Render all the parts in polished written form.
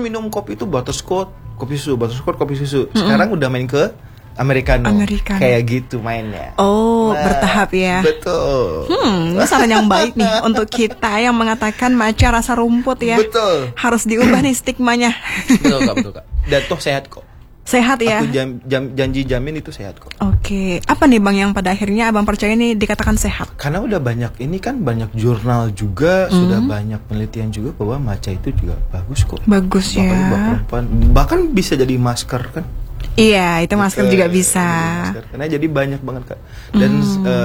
minum kopi itu butterscotch, kopi susu, butterscotch, kopi susu. Sekarang udah main ke Americano. Kayak gitu mainnya. Oh, bertahap ya. Betul. Ini saran yang baik nih untuk kita yang mengatakan matcha rasa rumput ya. Betul. Harus diubah nih stigmanya. Betul Kak. Dan toh sehat kok. Sehat ya. Aku janji jamin itu sehat kok. Oke. Apa nih Bang yang pada akhirnya Abang percaya nih dikatakan sehat? Karena udah banyak, ini kan banyak jurnal juga, sudah banyak penelitian juga bahwa matcha itu juga bagus kok. Bagus ya. Buat perempuan, bahkan bisa jadi masker kan. Iya, itu masker juga bisa. Karena jadi banyak banget Kak. Dan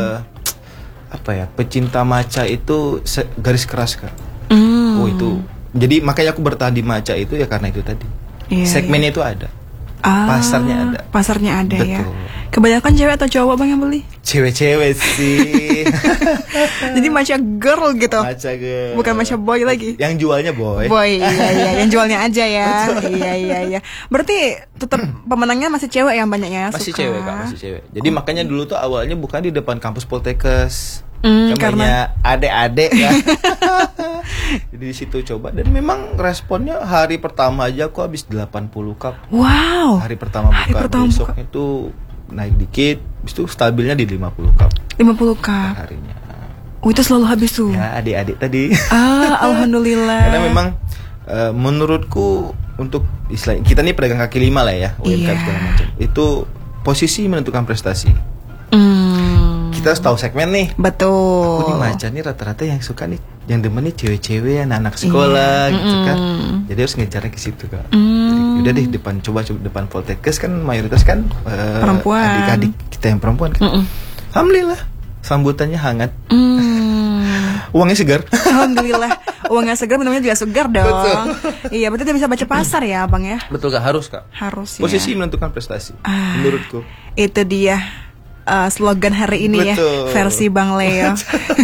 pecinta matcha itu garis keras Kak. Oh itu. Jadi makanya aku bertahan di matcha itu ya karena itu tadi. Segmennya itu ada. Pasarnya ada. Betul. Ya. Kebanyakan cewek atau cowok Bang yang beli? Cewek-cewek sih. Jadi matcha girl gitu. Matcha girl. Bukan matcha boy lagi. Yang jualnya boy. Iya, yang jualnya aja ya. Iya. Berarti tetap pemenangnya masih cewek yang banyak ya? Masih cewek Kak, masih cewek. Jadi makanya dulu tuh awalnya bukan di depan kampus Poltekkes. Karena adik-adik ya. Jadi di situ coba dan memang responnya hari pertama aja aku habis 80 cup. Wow. Hari pertama buka, besoknya itu naik dikit, habis itu stabilnya di 50 cup. 50 cup harinya. Oh, itu selalu habis tuh. Ya, adik-adik tadi. Alhamdulillah. Karena memang menurutku untuk istilah kita nih pedagang kaki lima lah ya, UMKM segala macam. Itu posisi menentukan prestasi. Kita harus tahu segmen nih. Betul. Aku nih matcha nih rata-rata yang suka nih, yang demen nih cewek-cewek, anak-anak sekolah gitu kan. Jadi harus ngejarnya ke situ Kak. Jadi, udah deh depan Poltekkes kan mayoritas kan perempuan. Adik-adik kita yang perempuan kan. Alhamdulillah sambutannya hangat. Uangnya segar. Alhamdulillah. Uangnya segar, minumnya juga segar dong. Betul. Iya, berarti dia bisa baca pasar ya Bang ya. Betul Kak, harus Kak. Harus ya. Posisi menentukan prestasi menurutku. Itu dia slogan hari ini. Betul. Ya, versi Bang Leo.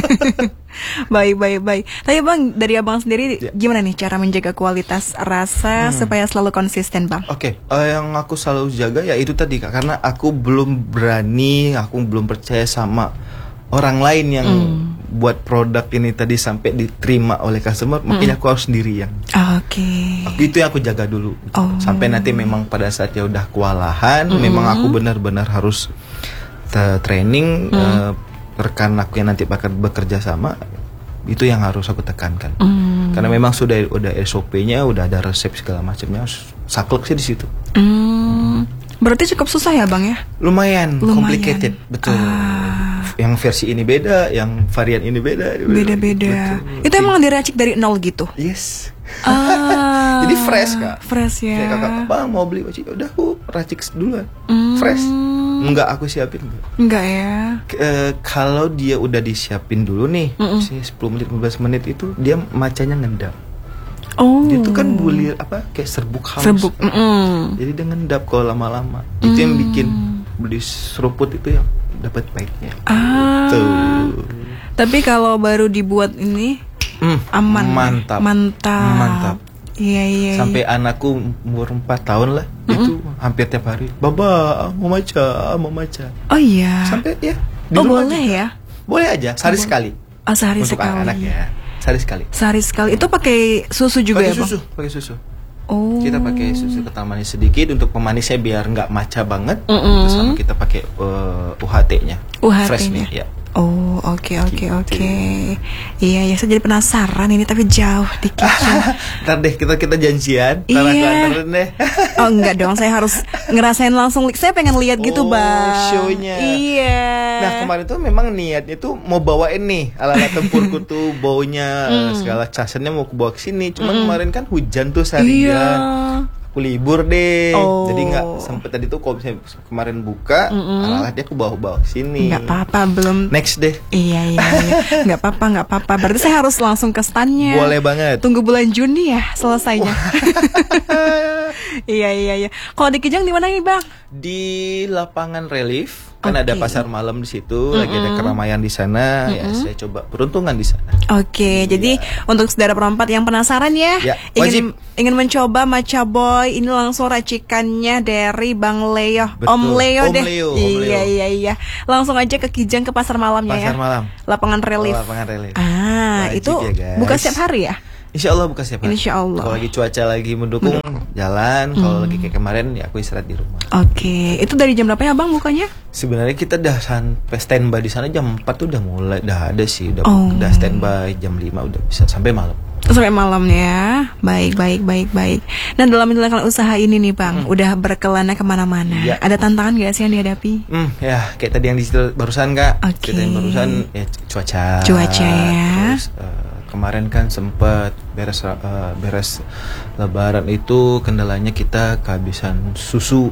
Baik. Tapi Bang, dari Abang sendiri gimana nih cara menjaga kualitas rasa supaya selalu konsisten Bang? Oke, yang aku selalu jaga ya itu tadi Kak, karena aku belum berani, aku belum percaya sama orang lain yang buat produk ini tadi sampai diterima oleh customer, makanya aku harus sendirian. Oke. Itu yang aku jaga dulu. Sampai nanti memang pada saatnya udah kewalahan, memang aku benar-benar harus training rekan aku yang nanti bakal bekerja sama, itu yang harus aku tekankan. Karena memang udah SOP-nya, udah ada resep segala macamnya, saklek sih di situ. Berarti cukup susah ya Bang ya? Lumayan. Complicated, betul. Yang versi ini beda, yang varian ini beda. Itu emang diracik dari nol gitu? Yes. Jadi fresh Kak. Fresh ya. Kayak kakak, Bang mau beli wajib, udah aku racik duluan. Fresh. Enggak aku siapin enggak ya. Kalau dia udah disiapin dulu nih, 10 menit 15 menit itu dia macanya ngendap. Dia itu kan bulir kayak serbuk halus. Jadi dia ngendap kalau lama-lama. Itu yang bikin beli seruput itu yang dapat pahitnya. Tuh. Tapi kalau baru dibuat ini aman. Mantap. Iya. Sampai anakku umur 4 tahun lah, itu hampir tiap hari, Baba mau maca. Oh iya. Sampai ya. Boleh ya? Boleh aja, sehari sekali. Sehari untuk sekali. Untuk anak ya, sehari sekali. Itu pakai susu juga ya Bang? Pakai susu. Kita pakai susu kental manis sedikit untuk pemanisnya biar nggak maca banget. Terus sama kita pakai UHT-nya. Freshnya ya. Oke. Iya, saya jadi penasaran ini tapi jauh dikit. Ntar deh kita janjian. Ntar aku anterin deh. Enggak dong, saya harus ngerasain langsung. Saya pengen lihat gitu Bang. Show-nya. Iya. Nah kemarin tuh memang niatnya tuh mau bawain nih ala-ala tempurku tuh baunya segala casannya mau aku bawa ke sini. Cuma kemarin kan hujan tuh seharian. Iya. Aku libur deh, jadi nggak sempet tadi tuh kalau misalnya kemarin buka, ala-ala dia aku bawa ke sini. Nggak apa-apa, belum. Next deh. Iya. Nggak apa-apa. Berarti saya harus langsung ke standnya. Boleh banget. Tunggu bulan Juni ya selesainya. Iya. Kalau di Kijang di mana nih Bang? Di lapangan relief. Kan ada pasar malam di situ, lagi ada keramaian di sana. Ya, saya coba peruntungan di sana. Jadi untuk saudara perempat yang penasaran ya, ingin mencoba matcha boy, ini langsung racikannya dari Bang Leo. Betul. Om Leo deh. Leo. Iya. Langsung aja ke Kijang ke pasar malamnya ya. Pasar malam. Lapangan relief. Lapangan relief. Wajib itu ya, buka setiap hari ya? Insya Allah buka setiap hari. Insya Allah. Kalau lagi cuaca lagi mendukung, jalan. Kalau lagi kayak kemarin, ya aku istirahat di rumah. Oke, itu dari jam berapa ya Bang bukanya? Sebenarnya kita udah sampai standby di sana jam 4 tuh udah mulai, udah ada sih, udah standby jam 5 udah bisa sampai malam. Sampai malam ya. Baik. Nah, dalam menjalankan usaha ini nih Bang, udah berkelana kemana-mana. Ya. Ada tantangan gak sih yang dihadapi? Ya kayak tadi yang di barusan Kak. Oke. Kita yang barusan ya cuaca Ya. Terus kemarin kan sempat beres Lebaran itu kendalanya kita kehabisan susu.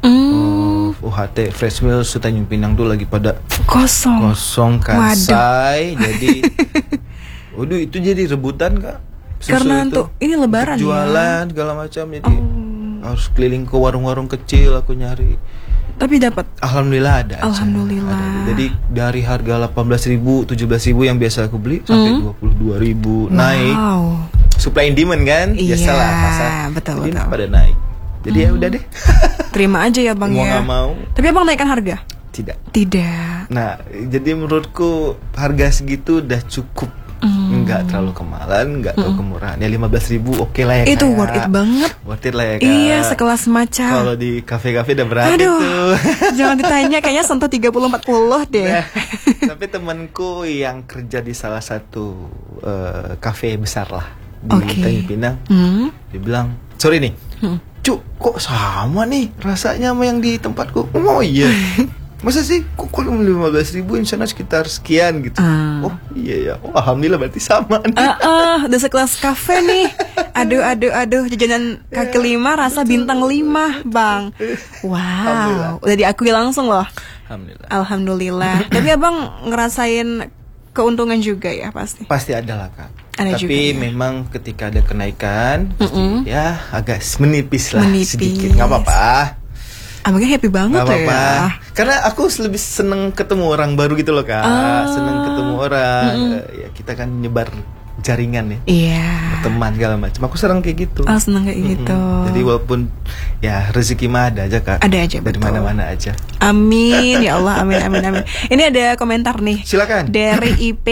UHT Fresh Milk Tanjung Pinang tuh lagi pada kosong kasai. Jadi waduh itu jadi rebutan Kak. Susu karena itu untuk ini Lebaran jualan ya? Segala macam, jadi harus keliling ke warung-warung kecil aku nyari. Tapi dapat. Alhamdulillah ada. Alhamdulillah. Jadi dari harga 18.000, 17.000 yang biasa aku beli sampai 22.000 naik. Supply and demand kan? Biasalah pasar. Betul. Pada naik. Jadi ya udah deh. Terima aja ya Bang mau ya. Gak mau. Tapi Abang naikkan harga? Tidak. Nah, jadi menurutku harga segitu udah cukup. Nggak terlalu kemahalan, nggak terlalu kemurahan. Ya 15.000 oke lah ya Kak. Itu worth it banget. Worth it lah ya Kak. Iya, sekelas matcha. Kalau di kafe-kafe udah berat itu. Jangan ditanya, kayaknya sentuh 30-40 deh. Nah, tapi temanku yang kerja di salah satu kafe besar lah di Tanjung Pinang, dia bilang, sorry nih, Cuk, kok sama nih rasanya sama yang di tempatku? Oh iya. Masa sih kok 15.000 insya Allah sekitar sekian gitu. Oh iya ya. Oh alhamdulillah berarti sama nih. Udah sekelas kafe nih. Aduh jajanan kaki 5 rasa bintang 5 Bang. Wow. Udah diakui langsung loh. Alhamdulillah. Tapi Abang ngerasain keuntungan juga ya pasti. Pasti ada lah Kak. Ada tapi juga, memang ketika ada kenaikan ya agak menipis lah sedikit. Nggak apa-apa. Abangnya happy banget ya. Karena aku lebih seneng ketemu orang baru gitu loh Kak. Seneng ketemu orang. Ya kita kan nyebar jaringan ya. Iya. Teman segala macam. Aku seneng kayak gitu. Seneng kayak gitu. Jadi walaupun ya rezeki mah ada aja Kak. Ada aja dari mana-mana aja. Amin ya Allah, amin. Ini ada komentar nih. Silakan. Dari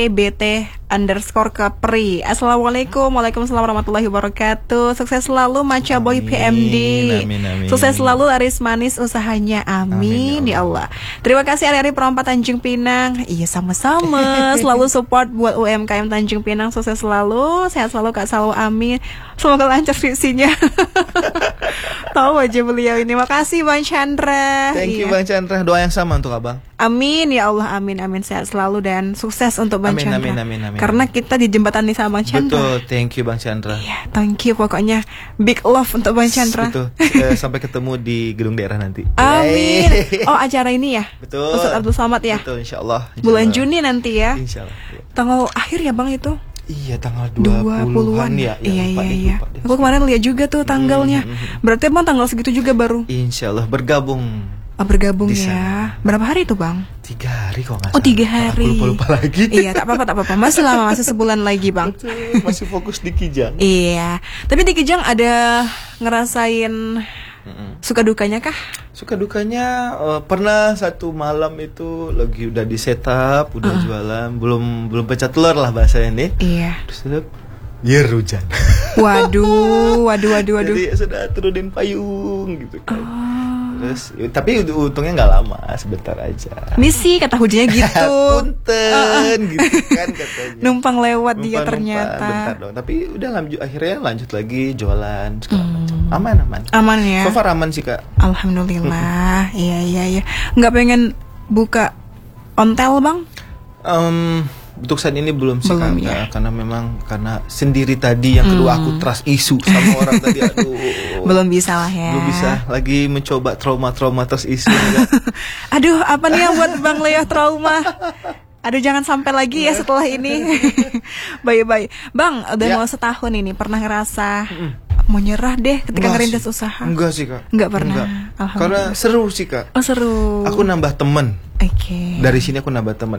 IPBT_Kepri. Assalamualaikum, waalaikumsalam warahmatullahi wabarakatuh. Sukses selalu Macha Boy PMD. Amin. Sukses selalu laris manis usahanya. Amin ya Allah. Terima kasih Ari Perompak Tanjung Pinang. Iya sama-sama. Selalu support buat UMKM Tanjung Pinang. Sukses selalu, sehat selalu Kak Selalu, amin. Semoga lancar skripsinya. Tahu aja beliau ini. Makasih Bang Chandra. Thank you Bang Chandra. Doa yang sama untuk Abang. Amin ya Allah, amin. Sehat selalu dan sukses untuk Bang Chandra. Amin. Karena kita dijembatani sama Bang Chandra. Betul, thank you Bang Chandra. Iya, thank you pokoknya. Big love untuk Bang Chandra. Betul. Sampai ketemu di gedung daerah nanti. Amin. Oh, acara ini ya? Betul. Ustadz Abdul Somad ya? Betul, insyaallah. Bulan Juni nanti ya? Insyaallah. Tanggal akhir ya Bang itu? Iya, tanggal 20-an ya. Iya. Aku kemarin lihat juga tuh tanggalnya. Berarti Bang tanggal segitu juga baru? Insyaallah bergabung. Bergabung ya. Berapa hari itu Bang? 3 hari kok nggak salah. 3 hari. Aku lupa lagi. Iya, tak apa-apa. Masih lama, masih sebulan lagi Bang. Betul, masih fokus di Kijang. Iya. Tapi di Kijang ada ngerasain suka dukanya kah? Suka dukanya pernah satu malam itu lagi udah di setup, udah jualan, belum pecah telur lah bahasanya nih. Iya. Terus hujan. Waduh. Jadi sudah turunin payung gitu kan. Terus tapi untungnya nggak lama, sebentar aja. Misi kata hujannya gitu. Punten gitu kan katanya. Numpang lewat dia ternyata. Bentar dong. Tapi udah akhirnya lanjut lagi jualan segala macam. Aman. Aman ya. So far aman sih Kak. Alhamdulillah. Iya. Nggak pengen buka ontel Bang? Untuk saat ini belum sih Kak, ya. Karena memang sendiri tadi, yang kedua aku trust isu sama orang tadi, aduh. Belum bisa lah ya. Belum bisa, lagi mencoba trauma trust isu. Aduh, apa nih yang buat Bang Leo trauma? Aduh, jangan sampai lagi ya setelah ini. Baik. Bang, udah mau setahun ini, pernah ngerasa mau nyerah deh ketika ngerintis usaha? Enggak sih Kak. Enggak pernah. Karena seru sih Kak. Oh, seru. Aku nambah temen. Oke. Dari sini aku nambah teman.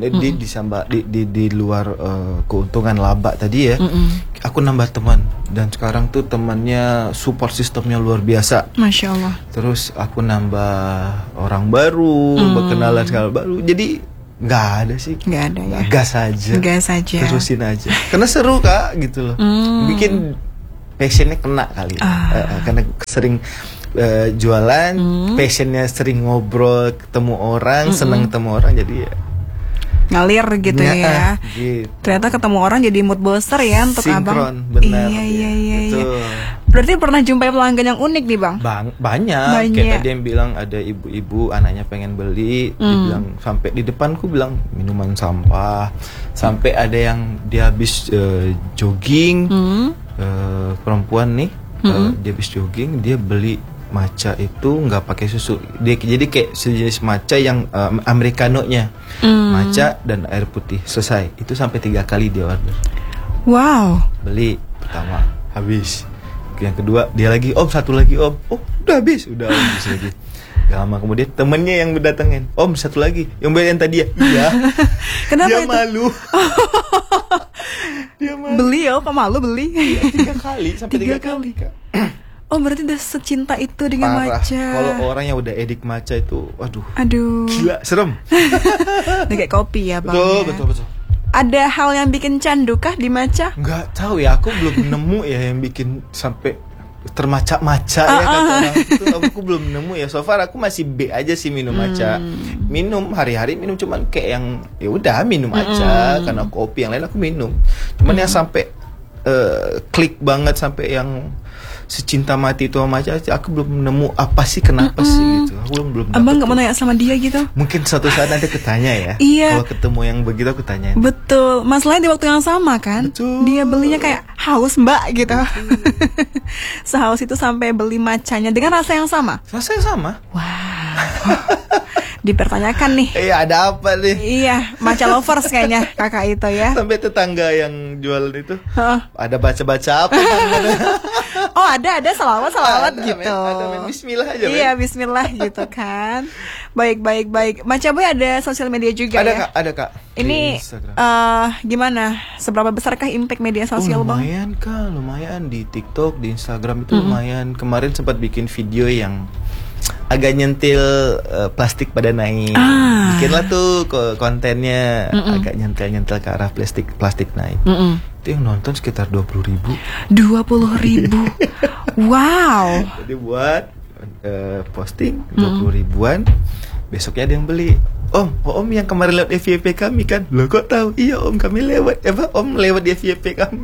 Di luar keuntungan laba tadi ya. Aku nambah teman, dan sekarang tuh temannya support sistemnya luar biasa. Masya Allah. Terus aku nambah orang baru, berkenalan segala baru. Jadi Nggak ada sih. Nggak ada ya. Gas aja. Gas aja. Terusin aja. Karena seru Kak gitu loh. Bikin passionnya kena kali. Karena sering jualan, passionnya sering ngobrol, ketemu orang, seneng ketemu orang, jadi ya ngalir gitu ya. Gitu. Ternyata ketemu orang jadi mood booster ya untuk Sinkron, abang. benar. Iya. Betul. Berarti pernah jumpai pelanggan yang unik nih bang? Banyak. Kayak tadi yang bilang ada ibu-ibu anaknya pengen beli, dia bilang sampai di depanku bilang minuman sampah. Sampai ada yang dia habis jogging, perempuan nih, dia habis jogging, dia beli matcha itu nggak pakai susu. Dia jadi kayak sejenis matcha yang americano-nya, matcha dan air putih, selesai. Itu sampai 3 kali dia order. Wow. Beli pertama habis, yang kedua dia lagi, om satu lagi om, oh udah habis lagi. Gak lama kemudian temennya yang berdatangin, om satu lagi, yang beli yang tadi ya. Iya. Kenapa dia itu? malu. Dia malu. Beli ya, kok malu beli? 3 kali sampai 3 kali Kak. Oh berarti udah secinta itu dengan Parah. matcha. Kalau orang yang udah edik matcha itu, aduh, gila, serem. Udah kayak kopi ya bang. Betul. Ada hal yang bikin candu kah di matcha? Nggak tahu ya, aku belum nemu ya yang bikin sampai termaca-maca ya kata orang itu. Aku belum nemu ya. So far aku masih B aja sih minum matcha. Minum hari-hari minum, cuman kayak yang ya udah minum aja karena kopi, yang lain aku minum. Cuman yang sampai klik banget sampai yang secinta mati itu sama matcha, aku belum nemu apa sih, kenapa sih gitu. Aku belum. Abang nggak mau nanya sama dia gitu? Mungkin suatu saat nanti aku tanya ya. Iya. Kalau ketemu yang begitu aku tanyain. Betul. Masalahnya di waktu yang sama kan. Betul. Dia belinya kayak haus mbak gitu. Sehaus itu sampai beli matchanya dengan rasa yang sama. Rasa yang sama. Wow. Dipertanyakan nih. Iya, ada apa nih? Iya, matcha lovers kayaknya kakak itu ya. Sampai tetangga yang jualan itu ada baca-baca apa? Oh ada salawat gitu. Ada main bismillah aja. Iya bismillah gitu kan. Baik. Matcha Boy ada sosial media juga ya? Ada kak. Ini gimana? Seberapa besarkah impact media sosial bang? Lumayan di TikTok, di Instagram itu lumayan. Kemarin sempat bikin video yang agak nyentil plastik pada naik. Bikinlah tuh kontennya agak nyentil ke arah plastik naik. Itu yang nonton sekitar 20.000. 20.000. Wow. Jadi buat posting 20.000-an, besoknya ada yang beli. Om yang kemarin lewat FYP kami kan? Loh kok tahu? Iya om, kami lewat. Om lewat di FYP kami.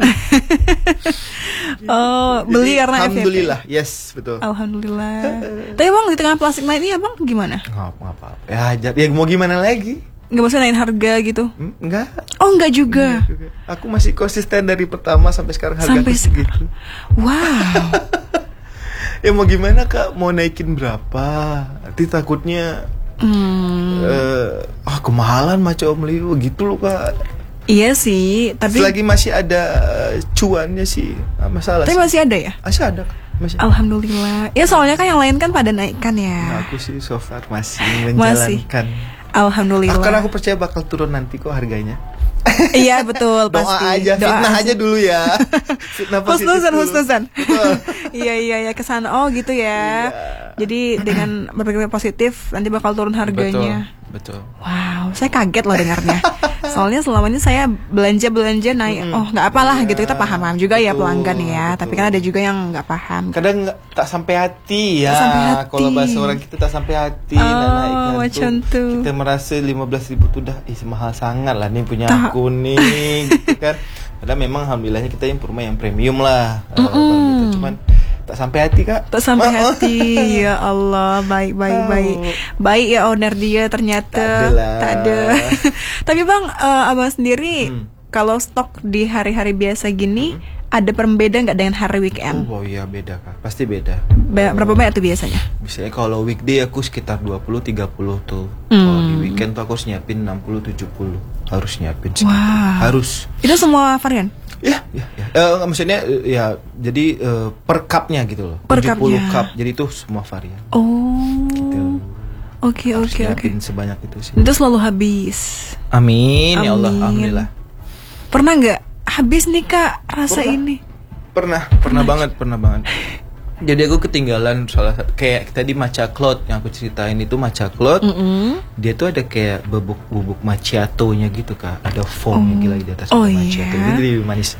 Oh, beli karena FYP. Alhamdulillah, yes, betul. Alhamdulillah. Tapi bang di tengah plastik naik ini abang gimana? Apa-apa. Ya mau gimana lagi? Nggak maksudnya naikin harga gitu? Enggak. Oh enggak juga. Aku masih konsisten dari pertama sampai sekarang harga segitu. Wow. Ya mau gimana kak? Mau naikin berapa? Nanti takutnya kemahalan macam Om Leo gitu loh kak. Iya sih, tapi selagi masih ada cuannya sih masalah. Tapi masih ada ya? Masih ada. Masih. Alhamdulillah. Ya soalnya kan yang lain kan pada naikkan ya. Nah, aku sih so far masih menjalankan. Alhamdulillah. Karena aku percaya bakal turun nanti kok harganya. Iya betul. Doa pasti. aja, fitnah aja dulu ya. Fitnah positif. Husnuzan. Iya kesana. Oh gitu ya. Jadi dengan berpikir positif nanti bakal turun harganya. Betul. Wow, saya kaget loh dengarnya. Soalnya selama ini saya belanja naik. Oh nggak apalah gitu, kita paham juga ya pelanggan ya. Tapi kan ada juga yang nggak paham. Kadang tak sampai hati ya. Kalau bahasa orang kita tak sampai hati. Oh macam tuh. Kita merasa 15.000 tuh udah mahal sangat lah nih punya aku nih gitu kan. Padahal memang alhamdulillahnya kita yang rumah yang premium lah. Gitu. Cuman tak sampai hati kak. Tak sampai hati. Ya Allah, baik ya owner dia ternyata. Tak ada. Tapi bang, abang sendiri kalau stok di hari-hari biasa gini ada perbedaan nggak dengan hari weekend? Oh iya beda kak, pasti beda. Berapa banyak tuh biasanya? Biasanya kalau weekday aku sekitar 20-30 tuh. Kalau di weekend tuh aku harus nyiapin 60-70. Harus nyiapin segitu. Harus. Itu semua varian? Ya. Maksudnya ya jadi per cupnya gitu loh. Per 70 cupnya. cup. Jadi itu semua varian. Oh. Gitu. Oke. Sebanyak itu sih. Itu selalu habis. Amin. Ya Allah, alhamdulillah. Pernah nggak habis nih kak rasa ini? Pernah banget. Jadi aku ketinggalan salah satu kayak tadi matcha cloud yang aku ceritain itu matcha cloud. Dia tuh ada kayak bubuk macchiato-nya gitu Kak. Ada foamnya gila di atas macchiato. Jadi lebih manis.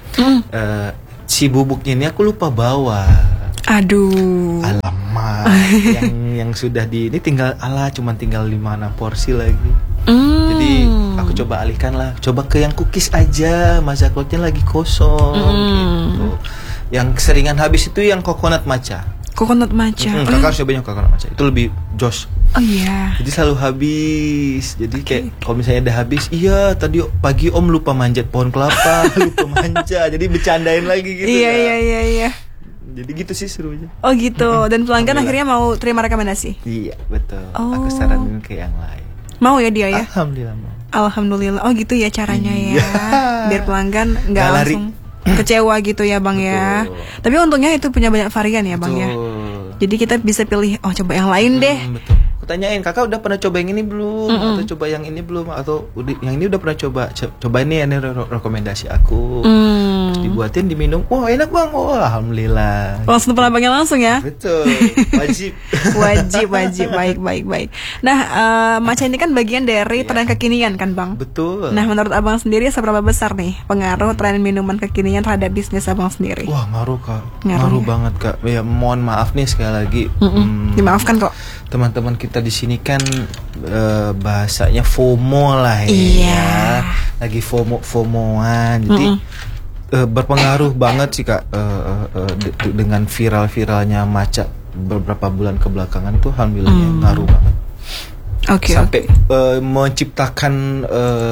Si bubuknya ini aku lupa bawa. Aduh. Alamak. yang sudah ini tinggal cuman tinggal 5-6 porsi lagi. Jadi aku coba alihkan lah. Coba ke yang cookies aja. Matcha cloud-nya lagi kosong gitu. Yang seringan habis itu yang coconut matcha. Coconut matcha. Kakak harus cobain yang coconut matcha. Itu lebih joss. Oh iya. Jadi selalu habis. Jadi kayak kalau misalnya udah habis, iya tadi pagi Om lupa manjat pohon kelapa, lupa manja. Jadi bercandain lagi gitu. Iya. Jadi gitu sih serunya. Oh gitu. Dan pelanggan akhirnya mau terima rekomendasi. Iya betul. Aku saranin ke yang lain. Mau ya dia ya? Alhamdulillah mau. Alhamdulillah. Oh gitu ya caranya ya. Biar pelanggan nggak langsung kecewa gitu ya Bang. Betul. Ya. Tapi untungnya itu punya banyak varian ya Bang. Betul. Ya. Jadi kita bisa pilih coba yang lain deh. Betul. Aku tanyain, Kakak udah pernah coba yang ini belum? Atau coba yang ini belum? Atau yang ini udah pernah coba? Coba ini rekomendasi aku. Terus dibuatin, diminum. Wah enak Bang. Wah alhamdulillah. Langsung pelabangnya langsung ya? Betul. Wajib. Wajib. Baik. Nah matcha ini kan bagian dari tren kekinian kan Bang? Betul. Nah menurut Abang sendiri seberapa besar nih pengaruh tren minuman kekinian terhadap bisnis Abang sendiri? Wah ngaruh Kak. Ngaruh banget Kak. Ya mohon maaf nih sekali lagi. Dimaafkan kok. Teman-teman kita di sini kan bahasanya FOMO lah ya. Iya. Lagi FOMOan. Jadi berpengaruh banget sih Kak dengan viralnya matcha beberapa bulan kebelakangan tuh alhamdulillah ngaruh banget. Sampai menciptakan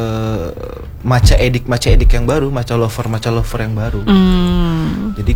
matcha edik yang baru, matcha lover yang baru. Jadi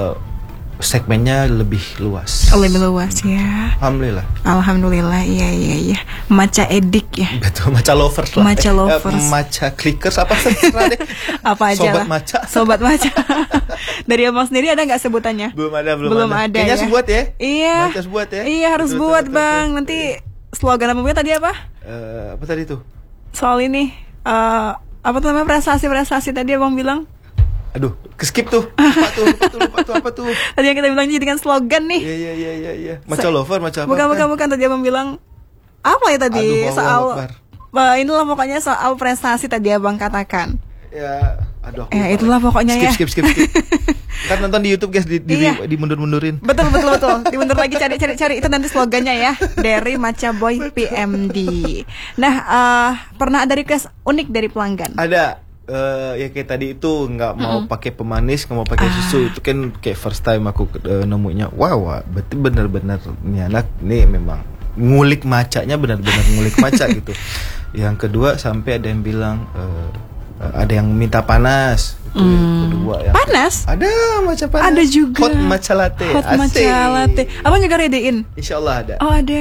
segmennya lebih luas. Lebih luas ya. Alhamdulillah. Iya. Matcha edik ya. Betul, matcha lovers lah. Matcha clickers apa deh. Apa aja Sobat lah. matcha. Sobat matcha. Dari Abang sendiri ada nggak sebutannya? Belum ada. Kayaknya harus buat ya. Iya. Matcha buat ya. Iya harus buat Bang. Nanti slogan apa tadi apa? Apa tadi tuh? Soal ini apa tuh namanya prestasi tadi Abang bilang? Aduh, keskip tuh. Apa tuh? Tadi yang kita bilang jadikan slogan nih. Iya. Matcha lover, matcha apa? Bukan tadi Abang bilang apa ya tadi? Inilah pokoknya soal prestasi tadi Abang katakan. Ya, aduh. Itulah pokoknya skip. Kan nonton di YouTube guys, dimundur-mundurin. Betul. Dimundur lagi cari itu nanti slogannya ya dari Matcha Boy PMD. Nah, pernah ada request unik dari pelanggan? Ada. Ya kayak tadi itu nggak mau pakai pemanis, nggak mau pakai susu. Itu kan kayak first time aku nemunya. Wow, berarti benar-benar nih anak nih memang ngulik macanya, benar-benar ngulik maca gitu. Yang kedua sampai ada yang bilang ada yang minta panas. Kedua yang panas? Ada matcha panas. Ada juga. Hot matcha latte. Abang juga redein? Insyaallah ada. Oh ada.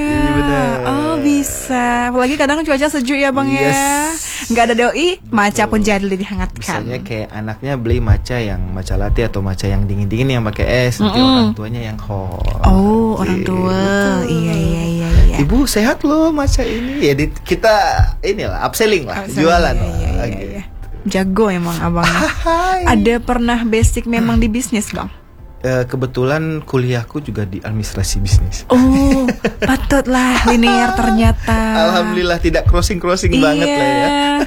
Oh bisa. Apalagi kadang cuaca sejuk ya Bang ya. Nggak ada doi, matcha pun jadi dihangatkan. Misalnya kayak anaknya beli matcha yang matcha latte atau matcha yang dingin-dingin yang pakai es, nanti orang tuanya yang hot. Oh orang tua. Iya. Ibu sehat loh matcha ini. Ya kita inilah upselling lah, jualan. Iya. Jago emang abangnya. Ada pernah basic memang di bisnis Bang? Kebetulan kuliahku juga di administrasi bisnis. Oh, patutlah linear ternyata. Alhamdulillah tidak crossing banget lah ya.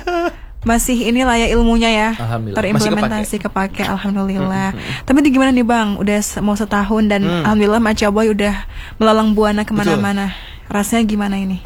Masih inilah ya ilmunya ya. Terimplementasi kepake alhamdulillah. Tapi di gimana nih Bang? Udah mau setahun dan alhamdulillah Matcha Boy udah melalang buana kemana-mana. Rasanya gimana ini?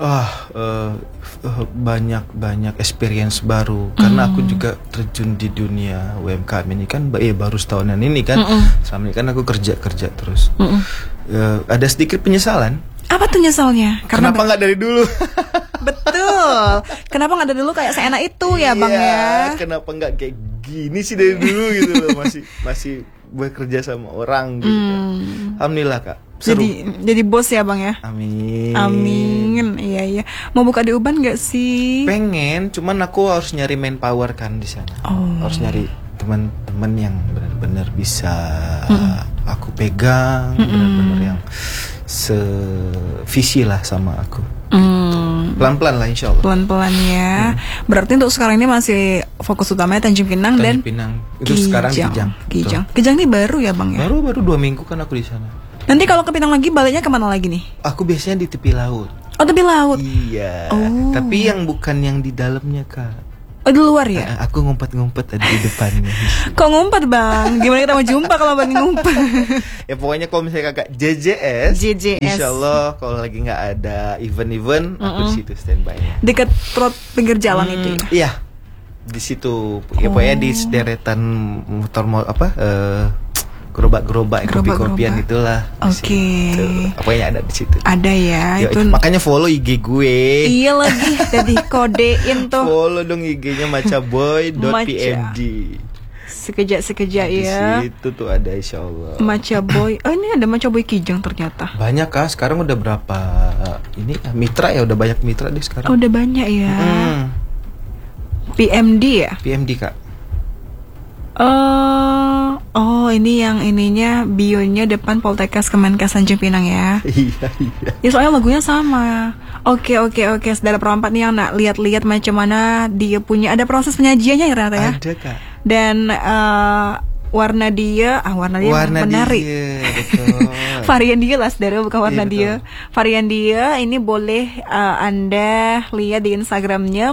Banyak experience baru karena aku juga terjun di dunia UMKM ini kan baru setahunan ini kan. Selama ini kan aku kerja terus. Ada sedikit penyesalan. Apa tuh nyesalnya? Kenapa nggak dari dulu? Betul. Kenapa nggak dari dulu kayak seenak itu ya Bang ya? Kenapa nggak kayak gini sih dari dulu gitu loh, masih bekerja sama orang gitu kan. Alhamdulillah Kak. Seru. Jadi bos ya Bang ya? Amin. Iya. Mau buka di Uban gak sih? Pengen, cuman aku harus nyari manpower kan di sana. Harus nyari teman-teman yang benar-benar bisa aku pegang, benar-benar yang sevisi lah sama aku. Pelan-pelan lah insya Allah. Pelan-pelan ya. Berarti untuk sekarang ini masih fokus utamanya Tanjung Pinang dan Pinang. Itu sekarang di Kijang. Kijang ini baru ya Bang ya? Baru 2 minggu kan aku di sana. Nanti kalau ke Pinang lagi baliknya kemana lagi nih? Aku biasanya di tepi laut. Oh, tepi laut. Iya. Oh. Tapi yang bukan yang di dalamnya, Kak. Oh, di luar ya? Aku ngumpet-ngumpet ada di depannya. Kok ngumpet bang? Gimana kita mau jumpa kalau bang ngumpet? Ya pokoknya kalau misalnya kakak JJS, Insya Allah kalau lagi nggak ada event-event, aku di situ standby-nya. Dekat trot pinggir jalan itu ya? Iya, di situ. Ya pokoknya di sederetan motor gerobak-gerobak kopi-kopian itulah. Oke. Pokoknya ada di situ. Ada ya. Yo, itu makanya follow IG gue. Iya lagi, jadi kodein tuh. Follow dong IG-nya macaboy.pmd. Sekejap ya. Di situ tuh ada Insya Allah. Macaboy. Oh, ini ada Macaboy Kijang ternyata. Banyak Kak, sekarang udah berapa ini mitra ya, udah banyak mitra deh sekarang. Oh, udah banyak ya. PMD ya? PMD Kak. Oh, ini yang ininya bionya depan Poltekkes Kemenkes Tanjung Pinang ya. Iya. Ya soalnya lagunya sama. Oke. Saudara perempat nih yang nak lihat-lihat macam mana dia punya, ada proses penyajiannya ya ternyata ya. Ada Kak. Dan warna dia menarik. Betul. Varian dia lah saudara, bukan warna Iya, dia. Varian dia ini boleh Anda lihat di Instagramnya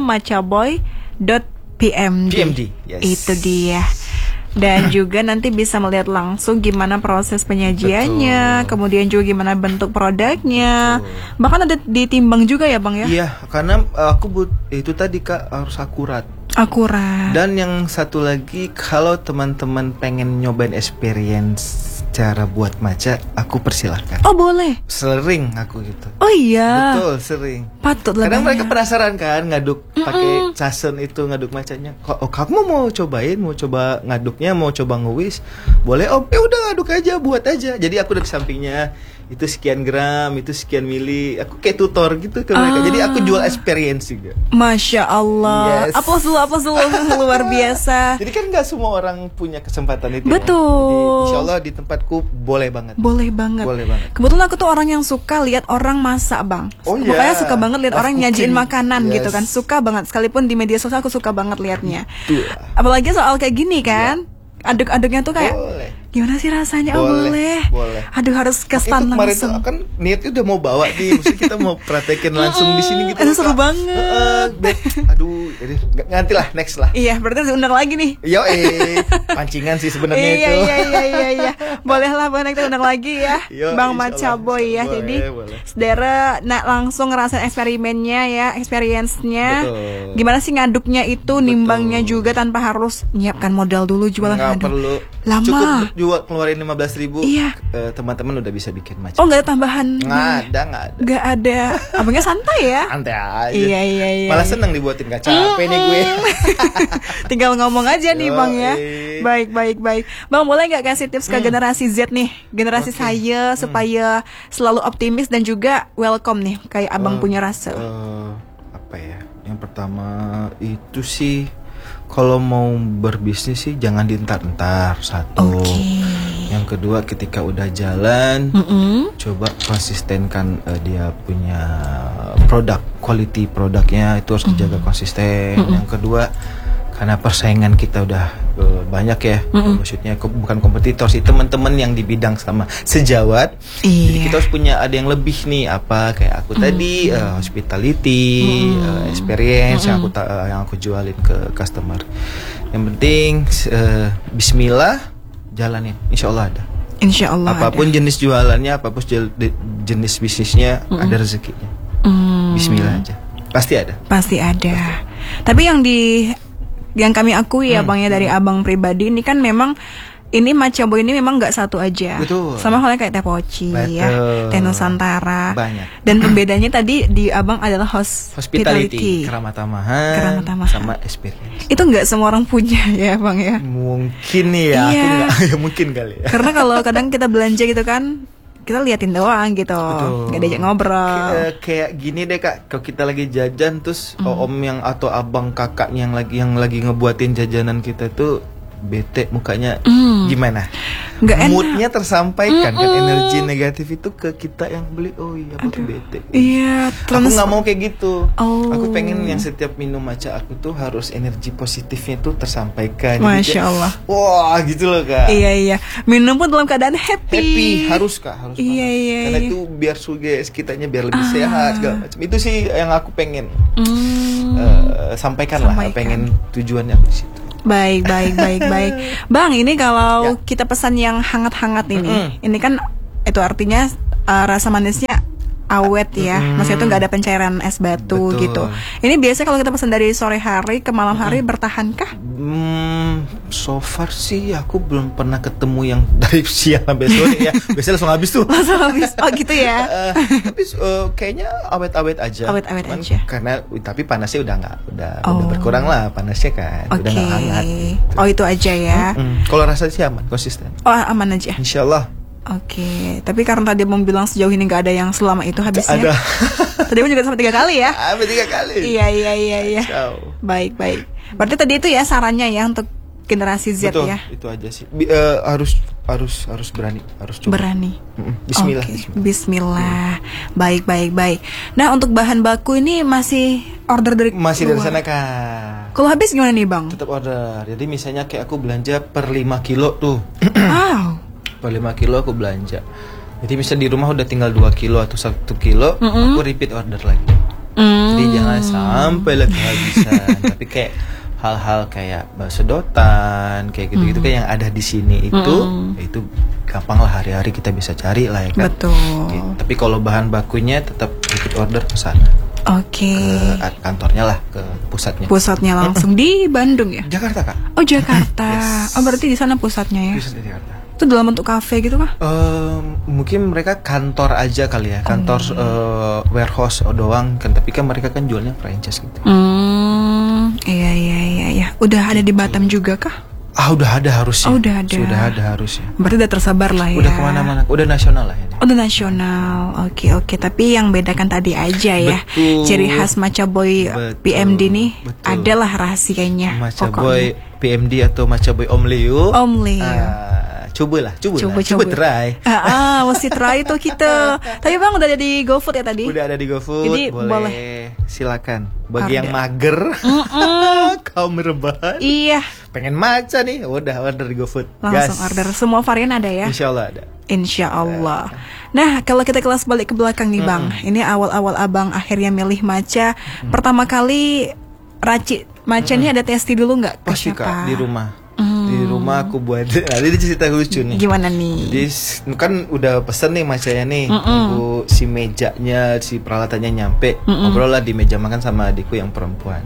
macaboy.pmd. Yes. Itu dia. Dan juga nanti bisa melihat langsung gimana proses penyajiannya, kemudian juga gimana bentuk produknya. Bahkan ada ditimbang juga ya Bang ya? Iya, karena aku itu tadi Kak harus akurat. Akurat. Dan yang satu lagi, kalau teman-teman pengen nyobain experience cara buat matcha, aku persilahkan. Oh boleh. Sering aku gitu. Oh iya. Betul, sering. Patut lah. Kadang mereka penasaran kan ngaduk pakai casen itu, ngaduk matchanya. Oh, kamu mau cobain, mau coba ngaduknya, mau coba nge-whisk? Boleh Om. Ya udah ngaduk aja, buat aja. Jadi aku dari sampingnya itu sekian gram, itu sekian mili. Aku kayak tutor gitu ke mereka. Jadi aku jual experience juga. Masya Allah. Yes. Aplaus dulu luar biasa. Jadi kan nggak semua orang punya kesempatan itu. Betul. Ya? Jadi insya Allah di tempatku boleh banget. Boleh banget. Kebetulan aku tuh orang yang suka lihat orang masak Bang. Oh, makanya suka banget lihat orang nyajiin makanan Yes. gitu kan. Suka banget. Sekalipun di media sosial aku suka banget lihatnya. Tuh. Apalagi soal kayak gini kan. Aduk-aduknya tuh kayak Boleh. gimana sih rasanya? Boleh. Aduh harus kesan kemarin langsung. tuh kan niatnya udah mau bawa nih, maksudnya kita mau praktekin langsung di sini gitu. Aduh seru banget. Aduh, nanti lah next lah. Iya, berarti diundang lagi nih. Yo, pancingan sih sebenarnya itu. Iya. Boleh lah Bang, kita undang lagi ya. Yo, Bang boleh, Macaboy ya. Jadi saudara nak langsung ngerasain eksperimennya ya, experience-nya. Betul. Gimana sih ngaduknya itu, nimbangnya juga tanpa harus nyiapkan modal dulu jualan Nggak ngaduk. perlu. Lama. Cukup jual keluarin 15.000. Iya. Teman-teman udah bisa bikin matcha. Oh, nggak ada tambahan. Nggak ada. Nggak ada. Abangnya santai ya. Santai aja. Iya. Malah seneng dibuatin, gak capek nih gue. Tinggal ngomong aja nih Bang ya. Baik. Bang, boleh nggak kasih tips ke generasi Z nih, generasi saya supaya selalu optimis dan juga welcome nih kayak Abang punya rasa. Apa ya? Yang pertama itu sih kalau mau berbisnis sih jangan dientar-entar, satu. Yang kedua ketika udah jalan, coba konsistenkan dia punya produk, quality produknya itu harus dijaga konsisten. Yang kedua karena persaingan kita udah banyak ya, maksudnya bukan kompetitor sih, teman-teman yang di bidang sama sejawat. Jadi kita harus punya ada yang lebih nih, apa kayak aku tadi hospitality, experience yang aku jualin ke customer. Yang penting Bismillah, jalanin, insya Allah ada. Insya Allah. Apapun jenis jualannya, apapun jenis bisnisnya, ada rezekinya. Bismillah aja, pasti ada. Pasti ada. Tapi yang kami akui ya Bang ya, dari Abang pribadi ini kan memang ini Macaboy ini memang nggak satu aja. Betul. Sama halnya kayak Teh Poci ya, Teh Nusantara. Banyak. Dan pembedanya tadi di Abang adalah hospitality. Keramah-tamahan, sama experience. Itu nggak semua orang punya ya Bang ya. Mungkin ya, iya. Aku nggak, ya mungkin kali ya. Karena kalau kadang kita belanja gitu kan, kita liatin doang gitu, nggak diajak ngobrol. Kayak gini deh Kak, kalau kita lagi jajan terus om yang atau abang kakaknya yang lagi ngebuatin jajanan kita itu bete mukanya gimana? Nggak enak. Moodnya tersampaikan kan, energi negatif itu ke kita yang beli. Oh iya, aku tuh bete. Iya, Aku nggak mau kayak gitu. Oh. Aku pengen yang setiap minum matcha aku tuh harus energi positifnya tuh tersampaikan. Masya Allah. Wah, gitu loh Kak. Iya. Minum pun dalam keadaan happy. Happy harus Kak, harus Iya, banget. iya, Karena iya. itu biar suges kitanya biar lebih sehat segala macam. Itu sih yang aku pengen sampaikan lah. Pengen tujuannya aku di situ. Baik. Bang, ini kalau Ya. kita pesan yang hangat-hangat ini kan itu artinya rasa manisnya awet ya. Maksudnya itu nggak ada pencairan es batu Betul. gitu. Ini biasanya kalau kita pesan dari sore hari ke malam hari bertahankah? So far sih aku belum pernah ketemu yang dari siang sampai sore ya. Biasanya langsung habis tuh. Langsung habis. Oh gitu ya. Tapi kayaknya awet-awet aja. Awet-awet Cuman aja. tapi panasnya udah berkurang lah panasnya kan. Udah nggak hangat. Gitu. Oh itu aja ya. Kalau rasa sih aman, konsisten. Oh aman aja. Insyaallah. Oke, tapi karena tadi mau bilang sejauh ini nggak ada yang selama itu habisnya. Ada. Tadi pun juga sampai 3 kali ya. Sampai 3 kali. Iya. Ciao. Baik. Berarti tadi itu ya sarannya ya untuk generasi Z Betul, ya. itu aja sih. Harus berani, harus coba. Berani. Bismillah. Oke, Bismillah. Baik. Nah, untuk bahan baku ini masih order dari Masih dari luar. sana Kak. Kalau habis gimana nih, Bang? Tetap order. Jadi misalnya kayak aku belanja per 5 kilo tuh. Wow. Per 5 kilo aku belanja. Jadi misalnya di rumah udah tinggal 2 kilo atau 1 kilo, aku repeat order lagi. Jadi jangan sampai lah kehabisan. Tapi kayak hal-hal kayak bakso dotan, kayak gitu-gitu kan yang ada di sini itu gampang lah hari-hari kita bisa cari lah ya kan. Betul. Gitu. Tapi kalau bahan bakunya tetap repeat order ke sana. Oke. Ke kantornya lah, ke pusatnya. Pusatnya langsung di Bandung ya? Jakarta Kak. Oh, Jakarta. Yes. Oh, berarti di sana pusatnya ya? Pusatnya Jakarta. Itu dalam bentuk kafe gitu kah? Mungkin mereka kantor aja kali ya, kantor warehouse doang kan, tapi kan mereka kan jualnya franchise gitu. Iya. Udah ada di Batam juga kah? Udah ada harusnya. Oh, udah ada. Sudah ada harusnya. Berarti udah tersebar lah ya. Udah kemana-mana, udah nasional lah ini. Udah nasional. Oke. Tapi yang bedakan tadi aja ya. Betul. Ciri khas Matcha Boy PMD nih Betul. adalah rahasianya. Matcha pokoknya. Boy PMD atau Matcha Boy Om Leo. Om Leo. Coba try. Mesti try tuh kita. Tapi Bang udah ada di GoFood ya tadi? Udah ada di GoFood. Jadi boleh. Silakan. Bagi Order. yang mager, kaum rebahan, Iya. pengen matcha nih, udah order di GoFood. Langsung Gas. order. Semua varian ada ya? Insya Allah ada. Insya Allah. Nah, kalau kita kelas balik ke belakang nih Bang, ini awal-awal Abang akhirnya milih matcha. Pertama kali racik matcha ini ada testi dulu nggak? Ke Pasti siapa? Kak, di rumah. Di rumah aku buat. Nah, ini cerita lucu nih. Gimana nih? Jadi kan udah pesen nih matchanya nih. Tunggu si mejanya, si peralatannya nyampe. Ngobrol lah di meja makan sama adikku yang perempuan.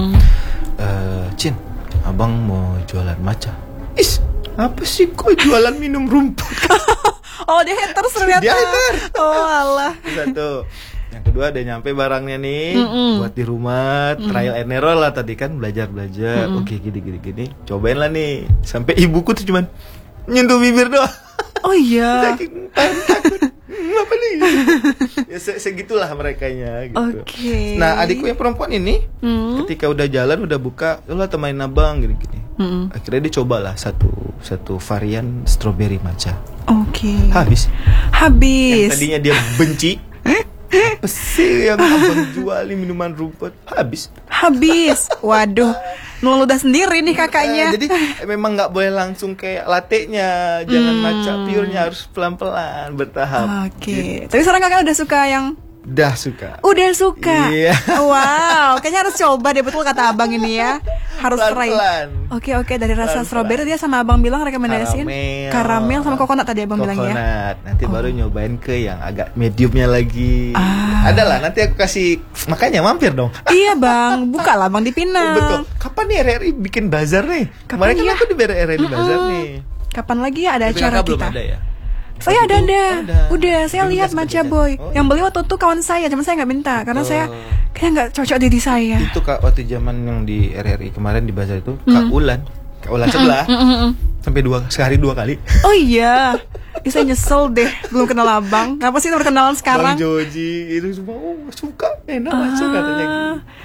Cin, abang mau jualan matcha. Apa sih kok jualan minum rumput? Oh, dia haters ternyata. Dia hater. Oh, alah. Satu. Yang kedua ada nyampe barangnya nih buat di rumah, trial and error lah tadi kan belajar. Oke, gini. Cobain lah nih. Sampai ibuku tuh cuman nyentuh bibir doang. Oh iya. Saking takut. Apa nih? Ya segitulah merekanya gitu. Oke. Nah, adikku yang perempuan ini ketika udah jalan udah buka, "Lah temenin abang gini." Akhirnya dia cobalah satu varian strawberry matcha. Oke. Habis. Yang tadinya dia benci. Apa sih yang abang jual minuman rumput? Habis. Waduh. Ngeludah sendiri nih kakaknya. Jadi memang nggak boleh langsung kayak latte-nya. Jangan matcha pure-nya, harus pelan-pelan, bertahap. Oke. Tapi sekarang kakak udah suka yang Udah suka. Iya. Wow, kayaknya harus coba deh, betul kata abang ini ya. Harus try. Pelan-pelan. Oke, dari rasa strawberry dia sama abang bilang rekomendasiin karamel sama coconut tadi abang bilang ya. Coconut. Nanti baru nyobain ke yang agak mediumnya lagi. Adalah nanti aku kasih, makanya mampir dong. Iya Bang, buka lah Bang di Pinang. Betul. Kapan nih RRI bikin bazar nih? Kemarin kan aku di RRI bazar nih. Kapan lagi ada Tapi acara kakak belum kita? ada ya? Saya ada. Udah, saya Belum lihat dikasih Matcha jajan. Boy. Oh, Yang beli waktu itu kawan saya, cuma saya nggak minta karena saya kayak nggak cocok diri saya. Itu Kak waktu zaman yang di RRI kemarin di bazar itu Kak Ulan sebelah sampai sehari 2 kali. Oh iya. Bisa nyesel deh belum kenal abang. Ngapa sih perkenalan sekarang? Bang Joji itu semua suka enak matcha katanya gitu.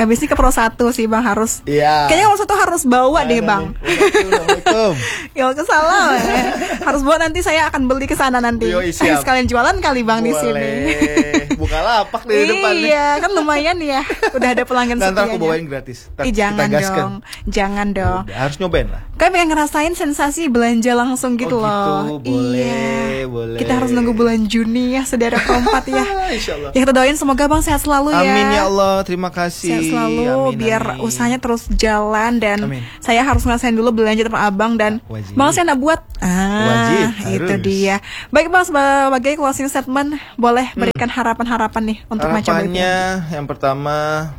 Abis ini ke Pro 1 sih Bang harus. Iya. Kayaknya Pro 1 harus bawa deh Bang. Assalamualaikum. Ya kesalah ya. Harus bawa, nanti saya akan beli ke sana nanti. Yoi, siap. Sekalian jualan kali Bang di sini. Buka lapak di depan nih. Iya, kan lumayan ya. Udah ada pelanggan Nanti setianya. aku bawain gratis. Jangan dong. Jangan dong. Udah, harus nyobain lah. Kayak pengen ngerasain sensasi belanja langsung gitu loh. Gitu, boleh, Iya. boleh. Kita harus nunggu bulan Juni ya, saudara Perempat ya. Insyaallah. Ya kita doain semoga Bang sehat selalu ya. Amin ya Allah, terima kasih. Sehat selalu, Amin, biar amin. usahanya terus jalan. Dan Amin. saya harus ngerasain dulu belanja tempat Abang. Dan Wajib. Bang saya nak buat. Wajib, itu harus. dia. Baik Bang, sebagai closing statement, boleh berikan harapan-harapan nih untuk macam Harapannya yang pertama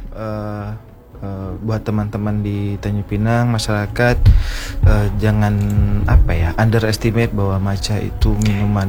buat teman-teman di Tanjung Pinang, masyarakat jangan underestimate bahwa matcha itu minuman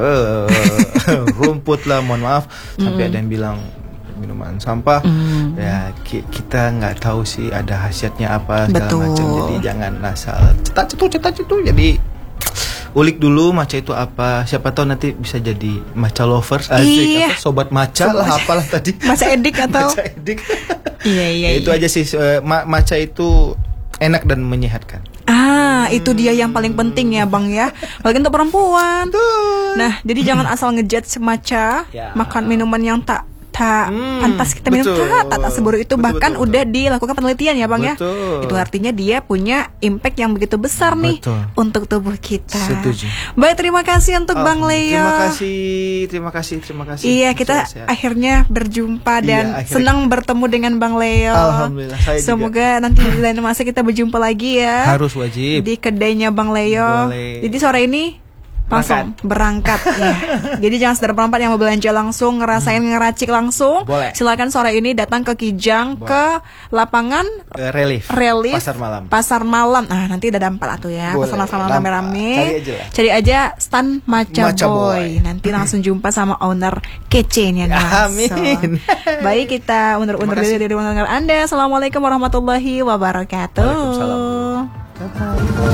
rumput lah, mohon maaf sampai ada yang bilang minuman sampah. Ya kita nggak tahu sih ada khasiatnya apa segala Betul. macam, jadi jangan asal cetak-cetuk. Jadi ulik dulu matcha itu apa, siapa tahu nanti bisa jadi matcha lovers, Iya. sobat matcha lah, apalah tadi. Matcha edik atau Matcha edik. Iya. Itu aja sih, matcha itu enak dan menyehatkan. Itu dia yang paling penting ya Bang ya. Apalagi untuk perempuan. Nah, jadi jangan asal ngejudge matcha, Ya. makan minuman yang tak pantas kita minum, betul. tak seburuk itu. Betul, Bahkan betul, udah dilakukan penelitian ya Bang Betul. ya. Itu artinya dia punya impact yang begitu besar nih Betul. untuk tubuh kita. Setuju. Baik, terima kasih untuk Bang Leo. Terima kasih. Iya, kita Sehat-sehat. akhirnya berjumpa dan akhirnya. senang bertemu dengan Bang Leo. Alhamdulillah, saya juga. Semoga nanti di lain masa kita berjumpa lagi ya. Harus wajib. Di kedainya Bang Leo. Boleh. Jadi sore ini langsung berangkat ya. Jadi jangan saudara Perempat yang mau belanja langsung, ngerasain ngeracik langsung. Boleh. Silakan sore ini datang ke Kijang, ke lapangan Relief Pasar Malam. Nah, nanti ada dampak tuh ya. Boleh. Pasar Malam rame-rame. Cari aja lah. Cari aja stand Matcha Matcha Boy. Boy. Nanti langsung jumpa sama owner kece-nya. Amin. Baik, kita undur-undur Terima kasih. diri dari Anda. Assalamualaikum warahmatullahi wabarakatuh. Waalaikumsalam. Bye-bye.